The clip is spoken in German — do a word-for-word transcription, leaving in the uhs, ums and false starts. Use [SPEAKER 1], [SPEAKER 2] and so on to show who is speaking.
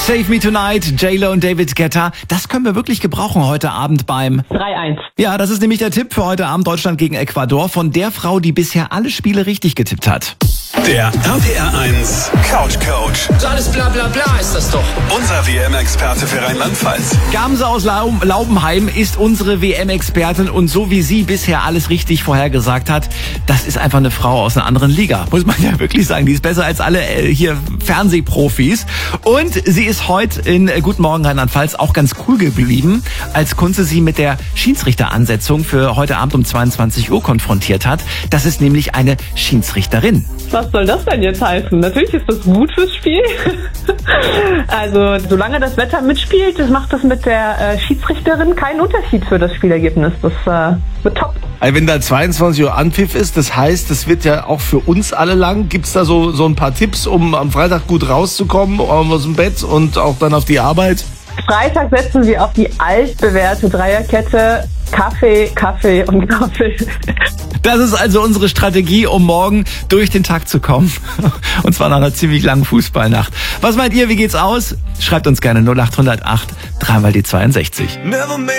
[SPEAKER 1] Save Me Tonight, J-Lo und David Guetta. Das können wir wirklich gebrauchen heute Abend beim
[SPEAKER 2] drei eins.
[SPEAKER 1] Ja, das ist nämlich der Tipp für heute Abend Deutschland gegen Ecuador von der Frau, die bisher alle Spiele richtig getippt hat.
[SPEAKER 3] Der R T R eins Couch Coach.
[SPEAKER 4] So alles bla bla bla ist das doch.
[SPEAKER 3] Unser W M-Experte für Rheinland-Pfalz.
[SPEAKER 1] Gamse aus Laub- Laubenheim ist unsere W M-Expertin und so wie sie bisher alles richtig vorhergesagt hat, das ist einfach eine Frau aus einer anderen Liga. Muss man ja wirklich sagen, die ist besser als alle äh, hier Fernsehprofis. Und sie ist heute in äh, Guten Morgen Rheinland-Pfalz auch ganz cool geblieben, als Kunze sie mit der Schiedsrichteransetzung für heute Abend um zweiundzwanzig Uhr konfrontiert hat. Das ist nämlich eine Schiedsrichterin.
[SPEAKER 2] Was soll das denn jetzt heißen? Natürlich ist das gut fürs Spiel. Also solange das Wetter mitspielt, das macht das mit der äh, Schiedsrichterin keinen Unterschied für das Spielergebnis. Das äh, wird top.
[SPEAKER 5] Also wenn da zweiundzwanzig Uhr Anpfiff ist, das heißt, das wird ja auch für uns alle lang. Gibt's da so, so ein paar Tipps, um am Freitag gut rauszukommen aus dem Bett und auch dann auf die Arbeit?
[SPEAKER 2] Freitag setzen wir auf die altbewährte Dreierkette Kaffee, Kaffee und Kaffee.
[SPEAKER 1] Das ist also unsere Strategie, um morgen durch den Tag zu kommen. Und zwar nach einer ziemlich langen Fußballnacht. Was meint ihr, wie geht's aus? Schreibt uns gerne null acht null acht, drei mal die zweiundsechzig.